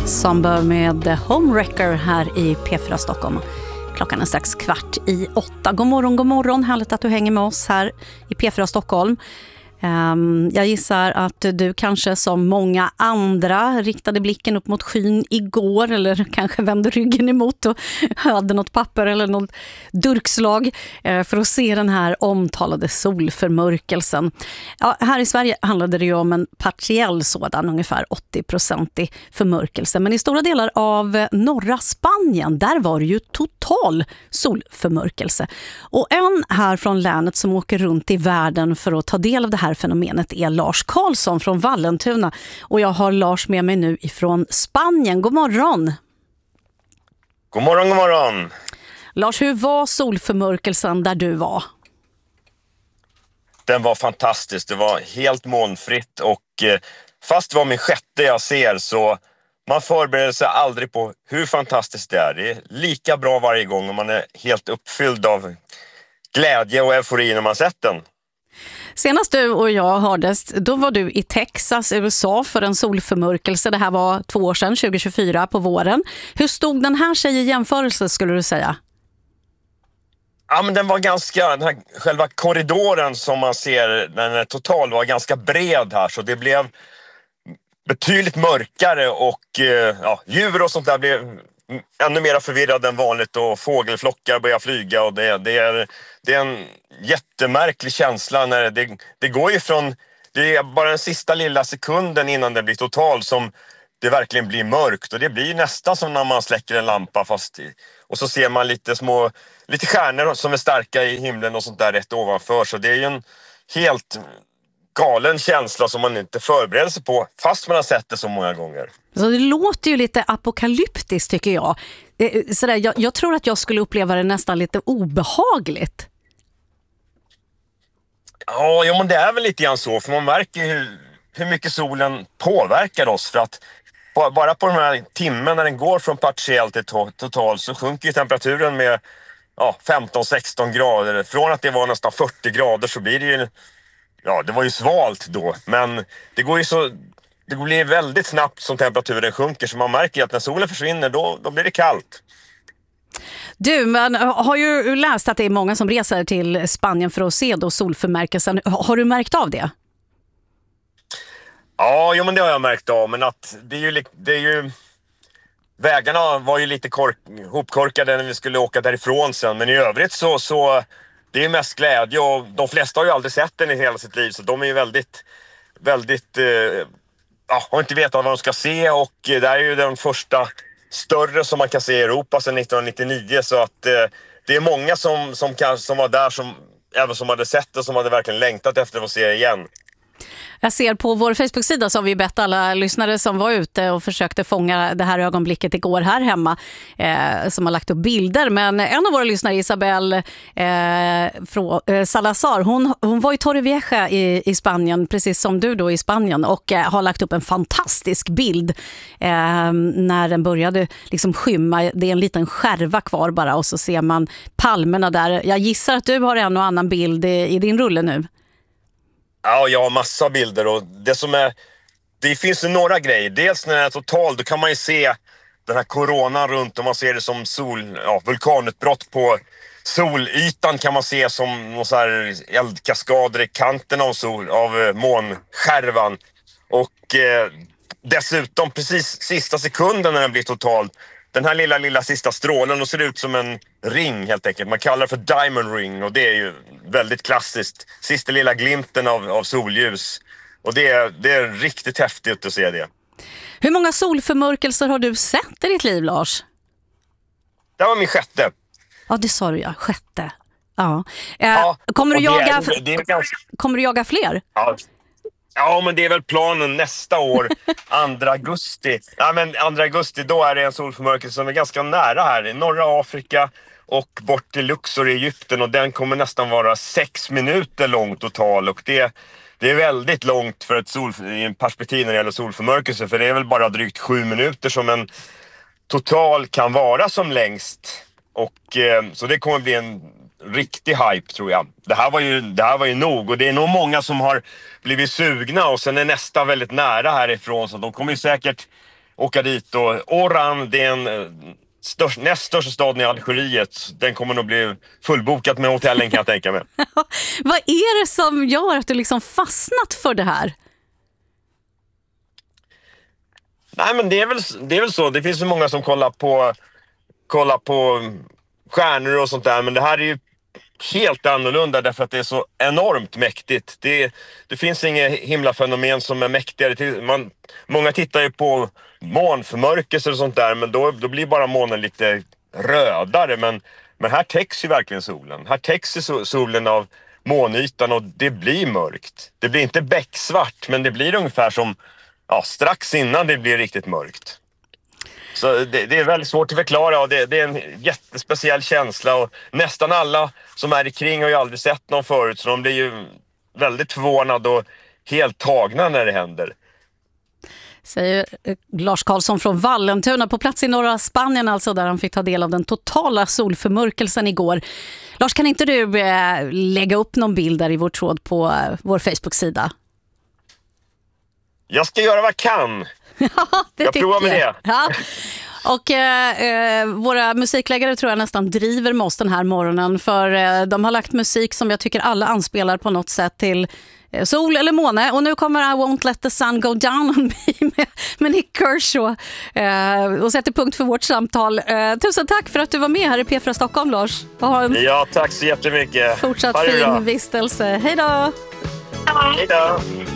Samba med Homewrecker här i P4 Stockholm. Klockan är strax 7:15. God morgon. Härligt att du hänger med oss här i P4 Stockholm. Jag gissar att du kanske som många andra riktade blicken upp mot skyn igår, eller kanske vände ryggen emot och hade något papper eller något durkslag för att se den här omtalade solförmörkelsen. Ja, här i Sverige handlade det ju om en partiell sådan, ungefär 80% förmörkelse. Men i stora delar av norra Spanien, där var det ju total solförmörkelse. Och en här från länet som åker runt i världen för att ta del av det här fenomenet är Lars Karlsson från Vallentuna. Och jag har Lars med mig nu ifrån Spanien. God morgon! God morgon! Lars, hur var solförmörkelsen där du var? Den var fantastisk. Det var helt molnfritt och fast det var min sjätte jag ser, så man förbereder sig aldrig på hur fantastiskt det är. Det är lika bra varje gång och man är helt uppfylld av glädje och eufori när man sett den. Senast du och jag hördes, då var du i Texas, USA för en solförmörkelse. Det här var 2 år sedan, 2024 på våren. Hur stod den här sig i jämförelse, skulle du säga? Ja, men den här själva korridoren som man ser, den är total, var ganska bred här, så det blev betydligt mörkare och djur och sånt där blev ännu mer förvirrade än vanligt och fågelflockar börjar flyga och det är en jättemärklig känsla när det går ju från, det är bara den sista lilla sekunden innan det blir total som det verkligen blir mörkt, och det blir nästan som när man släcker en lampa och så ser man lite stjärnor som är starka i himlen och sånt där rätt ovanför, så det är ju en helt galen känsla som man inte förbereder sig på fast man har sett det så många gånger. Så det låter ju lite apokalyptiskt, tycker jag. Jag tror att jag skulle uppleva det nästan lite obehagligt. Ja, men det är väl lite grann så, för man märker hur mycket solen påverkar oss, för att bara på den här timmen när den går från partiell till total så sjunker ju temperaturen med 15-16 grader. Från att det var nästan 40 grader så blir det ju, det var ju svalt då, men det blir väldigt snabbt som temperaturen sjunker, så man märker att när solen försvinner då blir det kallt. Du, men har ju läst att det är många som reser till Spanien för att se då solförmörkelsen. Har du märkt av det? Ja, men det har jag märkt av, men att det är ju vägarna var ju lite hopkorkade när vi skulle åka därifrån sen, men i övrigt så det är mest glädje, och de flesta har ju aldrig sett den i hela sitt liv, så de är ju väldigt har inte vetat vad de ska se, och det är ju den första större som man kan se i Europa sedan 1999, så att det är många som var där, även som hade sett det, som hade verkligen längtat efter att se igen. Jag ser på vår Facebook-sida så har vi bett alla lyssnare som var ute och försökte fånga det här ögonblicket igår här hemma som har lagt upp bilder. Men en av våra lyssnare, Isabel Salazar, hon var i Torrevieja i Spanien, precis som du då i Spanien, och har lagt upp en fantastisk bild när den började liksom skymma. Det är en liten skärva kvar bara, och så ser man palmerna där. Jag gissar att du har en och annan bild i din rulle nu. Ja, jag har massa bilder, och det finns ju några grejer. Dels när det är total, då kan man ju se den här coronan runt, och man ser det som vulkanutbrott på solytan, kan man se som någon så här eldkaskader i kanten av månskärvan. Och dessutom precis sista sekunden när den blir total, den här lilla sista strålen, och ser ut som en ring helt enkelt. Man kallar det för diamond ring, och det är ju väldigt klassiskt. Sista lilla glimten av solljus. Och det är riktigt häftigt att se det. Hur många solförmörkelser har du sett i ditt liv, Lars? Det var min sjätte. Ja, det sa du, ja. Sjätte. Ja. Kommer du jaga fler? Ja, men det är väl planen nästa år, 2 augusti. Ja, men 2 augusti, då är det en solförmörkelse som är ganska nära här i norra Afrika och bort till Luxor i Egypten, och den kommer nästan vara 6 minuter lång total, och det är väldigt långt för ett perspektiv när det gäller solförmörkelse, för det är väl bara drygt 7 minuter som en total kan vara som längst, och så det kommer bli en riktig hype, tror jag. Det här var ju nog, och det är nog många som har blivit sugna, och sen är nästa väldigt nära härifrån, så de kommer ju säkert åka dit. Och Oran, det är en näst största staden i Algeriet. Den kommer nog bli fullbokat med hotellen, kan jag tänka mig. Vad är det som gör att du liksom fastnat för det här? Nej, men det är väl så. Det finns så många som kollar på stjärnor och sånt där. Men det här är ju helt annorlunda därför att det är så enormt mäktigt. Det finns inget himlafenomen som är mäktigare. Många tittar ju på månförmörkelser och sånt där, men då blir bara månen lite rödare. Men här täcks ju verkligen solen. Här täcks ju solen av månytan och det blir mörkt. Det blir inte becksvart, men det blir ungefär som strax innan det blir riktigt mörkt. Så det är väldigt svårt att förklara och det är en jättespeciell känsla och nästan alla som är kring har ju aldrig sett någon förut, så de blir ju väldigt förvånade och helt tagna när det händer. Säger Lars Karlsson från Vallentuna, på plats i norra Spanien alltså, där han fick ta del av den totala solförmörkelsen igår. Lars, kan inte du lägga upp någon bild där i vår tråd på vår Facebook-sida? Jag ska göra vad jag kan. Ja, jag provar med det. Ja. Och våra musikläggare tror jag nästan driver med oss den här morgonen, för de har lagt musik som jag tycker alla anspelar på något sätt till sol eller måne. Och nu kommer I Won't Let the Sun Go Down on Me med Nick Kershaw och sätter punkt för vårt samtal. Tusen tack för att du var med här i P4 Stockholm, Lars. Ja, tack så jättemycket. Fortsatt fin vistelse. Hej då! Hej då!